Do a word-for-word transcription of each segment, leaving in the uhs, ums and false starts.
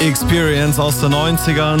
Experience aus den neunzigern.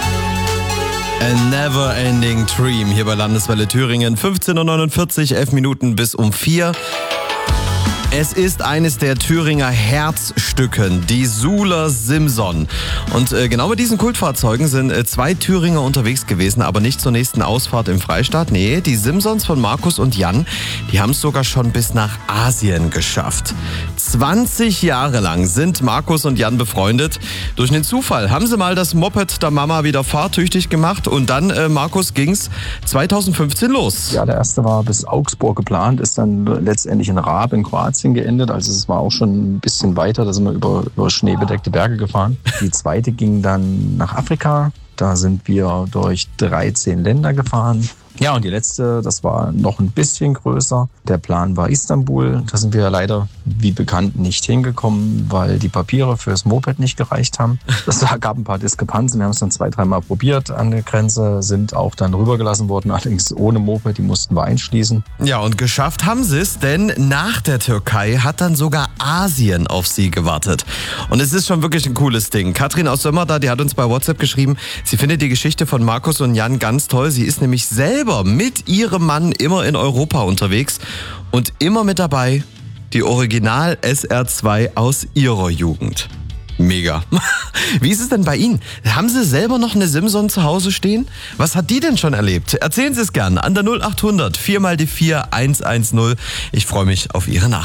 A Never-Ending Dream hier bei Landeswelle Thüringen. fünfzehn Uhr neunundvierzig, elf Minuten bis um vier. Es ist eines der Thüringer Herzstücken, die Suler Simson. Und äh, genau bei diesen Kultfahrzeugen sind äh, zwei Thüringer unterwegs gewesen, aber nicht zur nächsten Ausfahrt im Freistaat. Nee, die Simsons von Markus und Jan, die haben es sogar schon bis nach Asien geschafft. zwanzig Jahre lang sind Markus und Jan befreundet. Durch einen Zufall haben sie mal das Moped der Mama wieder fahrtüchtig gemacht und dann, äh, Markus, ging's zweitausendfünfzehn los. Ja, der erste war bis Augsburg geplant, ist dann letztendlich in Raab in Kroatien geendet. Also es war auch schon ein bisschen weiter, da sind wir über, über schneebedeckte Berge gefahren. Die zweite ging dann nach Afrika. Da sind wir durch dreizehn Länder gefahren. Ja, und die letzte, das war noch ein bisschen größer. Der Plan war Istanbul. Da sind wir leider, wie bekannt, nicht hingekommen, weil die Papiere fürs Moped nicht gereicht haben. Das gab ein paar Diskrepanzen. Wir haben es dann zwei, dreimal probiert an der Grenze, sind auch dann rübergelassen worden, allerdings ohne Moped. Die mussten wir einschließen. Ja, und geschafft haben sie es, denn nach der Türkei hat dann sogar Asien auf sie gewartet. Und es ist schon wirklich ein cooles Ding. Katrin aus Sömmerda, die hat uns bei WhatsApp geschrieben, sie findet die Geschichte von Markus und Jan ganz toll. Sie ist nämlich selber mit ihrem Mann immer in Europa unterwegs und immer mit dabei die Original S R zwei aus ihrer Jugend. Mega. Wie ist es denn bei Ihnen? Haben Sie selber noch eine Simson zu Hause stehen? Was hat die denn schon erlebt? Erzählen Sie es gern an der null acht hundert vier mal die vier eins eins null. Ich freue mich auf Ihre Nachricht.